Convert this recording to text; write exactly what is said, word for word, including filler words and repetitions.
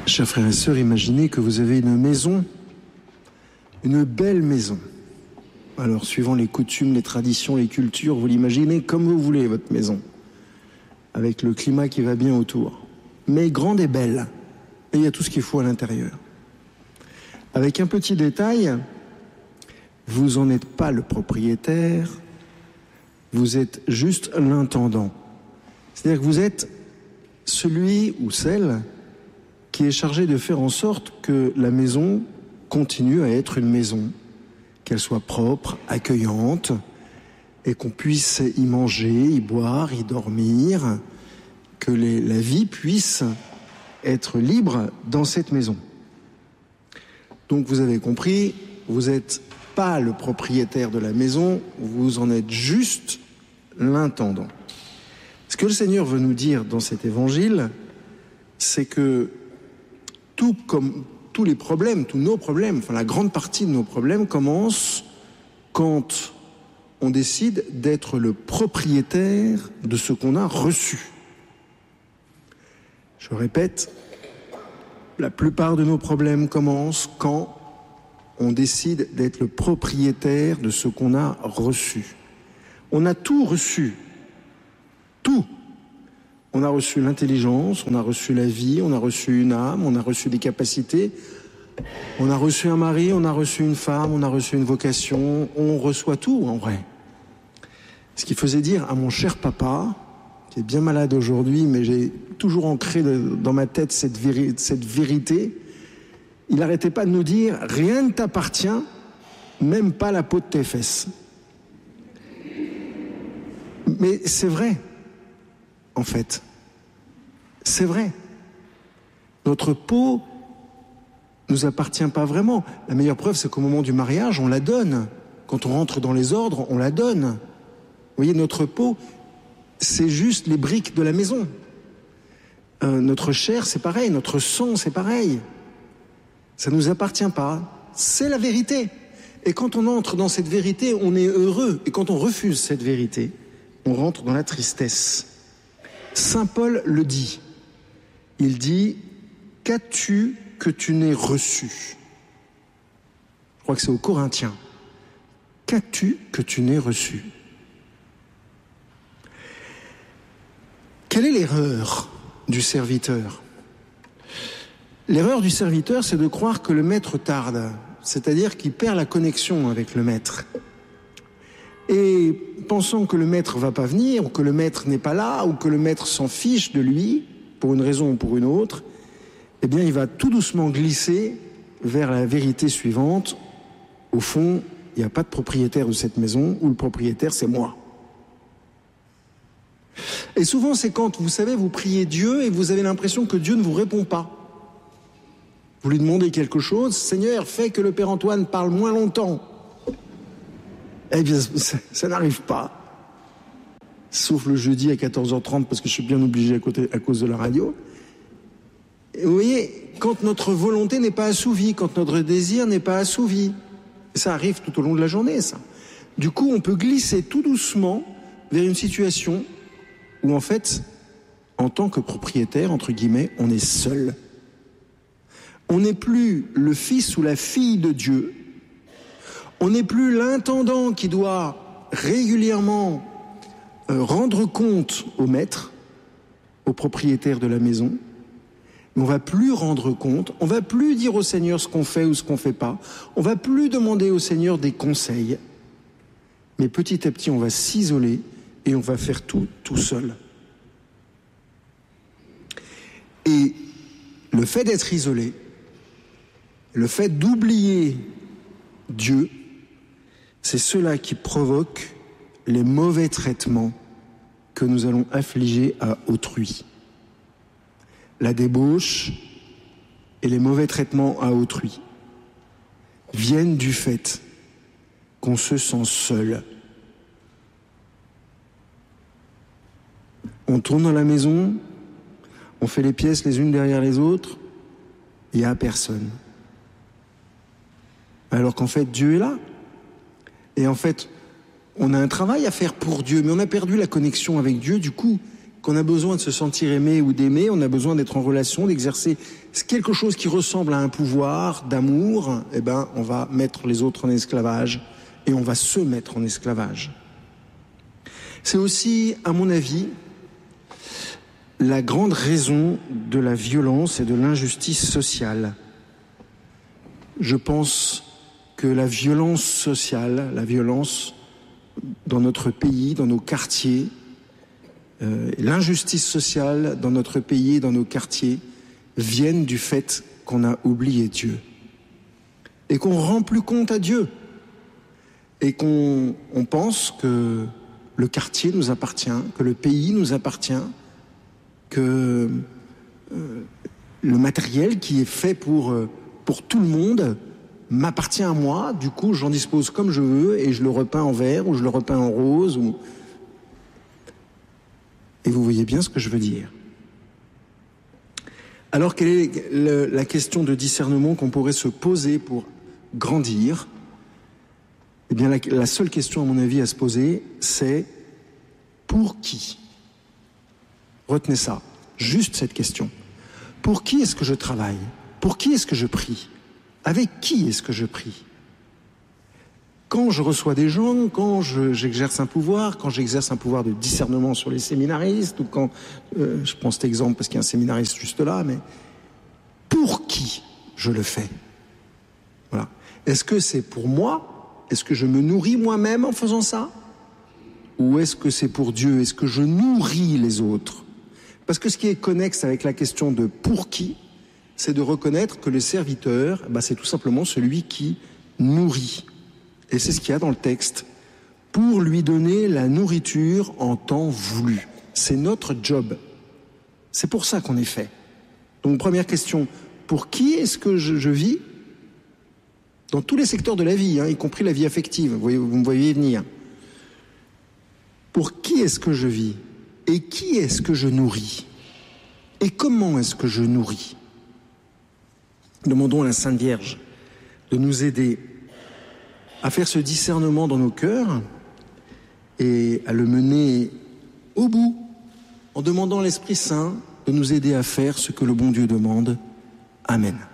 Chers frères et sœurs, imaginez que vous avez une maison, une belle maison. Alors, suivant les coutumes, les traditions, les cultures, vous l'imaginez comme vous voulez, votre maison, avec le climat qui va bien autour. Mais grande et belle, et il y a tout ce qu'il faut à l'intérieur. Avec un petit détail, vous n'en êtes pas le propriétaire, vous êtes juste l'intendant. C'est-à-dire que vous êtes celui ou celle qui est chargé de faire en sorte que la maison continue à être une maison, qu'elle soit propre, accueillante, et qu'on puisse y manger, y boire, y dormir, que les, la vie puisse être libre dans cette maison. Donc vous avez compris, vous n'êtes pas le propriétaire de la maison, vous en êtes juste l'intendant. Ce que le Seigneur veut nous dire dans cet évangile, c'est que tout comme tous les problèmes, tous nos problèmes, enfin la grande partie de nos problèmes commence quand on décide d'être le propriétaire de ce qu'on a reçu. Je répète, la plupart de nos problèmes commencent quand on décide d'être le propriétaire de ce qu'on a reçu. On a tout reçu. Tout. On a reçu l'intelligence, on a reçu la vie, on a reçu une âme, on a reçu des capacités, on a reçu un mari, on a reçu une femme, on a reçu une vocation, on reçoit tout en vrai. Ce qui faisait dire à mon cher papa, qui est bien malade aujourd'hui, mais j'ai toujours ancré de, dans ma tête cette, véri- cette vérité, il n'arrêtait pas de nous dire « rien ne t'appartient, même pas la peau de tes fesses ». Mais c'est vrai. En fait, c'est vrai. Notre peau nous appartient pas vraiment. La meilleure preuve, c'est qu'au moment du mariage, on la donne. Quand on rentre dans les ordres, on la donne. Vous voyez, notre peau, c'est juste les briques de la maison. Euh, notre chair, c'est pareil. Notre sang, c'est pareil. Ça nous appartient pas. C'est la vérité. Et quand on entre dans cette vérité, on est heureux. Et quand on refuse cette vérité, on rentre dans la tristesse. Saint Paul le dit. Il dit « Qu'as-tu que tu n'aies reçu ?» Je crois que c'est aux Corinthiens. « Qu'as-tu que tu n'aies reçu ?» Quelle est l'erreur du serviteur ? L'erreur du serviteur, c'est de croire que le maître tarde, c'est-à-dire qu'il perd la connexion avec le maître. Et pensant que le maître va pas venir, ou que le maître n'est pas là, ou que le maître s'en fiche de lui, pour une raison ou pour une autre, eh bien il va tout doucement glisser vers la vérité suivante. Au fond, il n'y a pas de propriétaire de cette maison, ou le propriétaire c'est moi. Et souvent c'est quand, vous savez, vous priez Dieu et vous avez l'impression que Dieu ne vous répond pas. Vous lui demandez quelque chose, Seigneur, fais que le Père Antoine parle moins longtemps. Eh bien, ça, ça n'arrive pas. Sauf le jeudi à quatorze heures trente, parce que je suis bien obligé à, côté, à cause de la radio. Et vous voyez, quand notre volonté n'est pas assouvie, quand notre désir n'est pas assouvi, ça arrive tout au long de la journée, ça. Du coup, on peut glisser tout doucement vers une situation où, en fait, en tant que propriétaire, entre guillemets, on est seul. On n'est plus le fils ou la fille de Dieu. On n'est plus l'intendant qui doit régulièrement euh, rendre compte au maître, au propriétaire de la maison. Mais on va plus rendre compte, on va plus dire au Seigneur ce qu'on fait ou ce qu'on fait pas. On va plus demander au Seigneur des conseils. Mais petit à petit, on va s'isoler et on va faire tout tout seul. Et le fait d'être isolé, le fait d'oublier Dieu, c'est cela qui provoque les mauvais traitements que nous allons infliger à autrui. La débauche et les mauvais traitements à autrui viennent du fait qu'on se sent seul. On tourne dans la maison, on fait les pièces les unes derrière les autres, il n'y a personne. Alors qu'en fait, Dieu est là. Et en fait, on a un travail à faire pour Dieu, mais on a perdu la connexion avec Dieu. Du coup, qu'on a besoin de se sentir aimé ou d'aimer, on a besoin d'être en relation, d'exercer quelque chose qui ressemble à un pouvoir d'amour, eh ben, on va mettre les autres en esclavage et on va se mettre en esclavage. C'est aussi, à mon avis, la grande raison de la violence et de l'injustice sociale. Je pense que la violence sociale, la violence dans notre pays, dans nos quartiers, euh, l'injustice sociale dans notre pays et dans nos quartiers viennent du fait qu'on a oublié Dieu et qu'on rend plus compte à Dieu et qu'on on pense que le quartier nous appartient, que le pays nous appartient, que euh, le matériel qui est fait pour, euh, pour tout le monde m'appartient à moi, du coup j'en dispose comme je veux et je le repeins en vert ou je le repeins en rose. Ou... Et vous voyez bien ce que je veux dire. Alors quelle est le, la question de discernement qu'on pourrait se poser pour grandir? Eh bien la, la seule question à mon avis à se poser, c'est pour qui? Retenez ça, juste cette question. Pour qui est-ce que je travaille? Pour qui est-ce que je prie? Avec qui est-ce que je prie? Quand je reçois des gens, quand je, j'exerce un pouvoir, quand j'exerce un pouvoir de discernement sur les séminaristes, ou quand, euh, je prends cet exemple parce qu'il y a un séminariste juste là, mais pour qui je le fais? Voilà. Est-ce que c'est pour moi? Est-ce que je me nourris moi-même en faisant ça? Ou est-ce que c'est pour Dieu? Est-ce que je nourris les autres? Parce que ce qui est connexe avec la question de pour qui, c'est de reconnaître que le serviteur, bah, c'est tout simplement celui qui nourrit. Et c'est ce qu'il y a dans le texte. Pour lui donner la nourriture en temps voulu. C'est notre job. C'est pour ça qu'on est fait. Donc, première question, pour qui est-ce que je, je vis? Dans tous les secteurs de la vie, hein, y compris la vie affective, vous, voyez, vous me voyez venir. Pour qui est-ce que je vis? Et qui est-ce que je nourris? Et comment est-ce que je nourris? Demandons à la Sainte Vierge de nous aider à faire ce discernement dans nos cœurs et à le mener au bout en demandant à l'Esprit Saint de nous aider à faire ce que le bon Dieu demande. Amen.